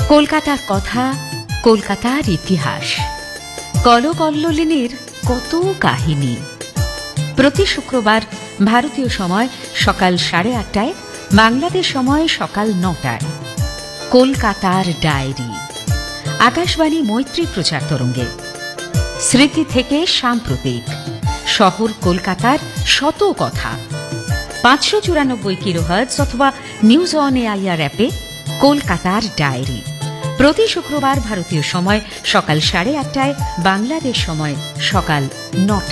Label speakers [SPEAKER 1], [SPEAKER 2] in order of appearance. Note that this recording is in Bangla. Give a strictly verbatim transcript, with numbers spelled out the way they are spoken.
[SPEAKER 1] কলকাতার কথা, কলকাতার ইতিহাস, কলকল্লোলিনীর কত কাহিনী। প্রতি শুক্রবার ভারতীয় সময় সকাল সাড়ে আটটায়, বাংলাদেশ সময় সকাল নটায় কলকাতার ডায়েরি, আকাশবাণী মৈত্রী প্রচার তরঙ্গে। স্মৃতি থেকে সাম্প্রতিক, শহর কলকাতার শত কথা। পাঁচশো চুরানব্বই কিলোহার্টজ অথবা নিউজ অন এআইআর অ্যাপে কলকাতার ডায়েরি। প্রতি শুক্রবার ভারতীয় সময় সকাল সাড়ে আটটায়, বাংলাদেশ সময় সকাল নটায়।